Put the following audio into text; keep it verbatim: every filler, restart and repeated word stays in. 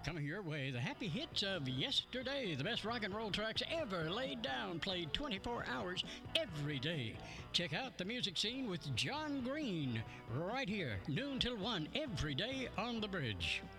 Coming your way, the happy hits of yesterday, the best rock and roll tracks ever laid down, played twenty-four hours every day. Check out the music scene with John Green right here, noon till one every day on the bridge.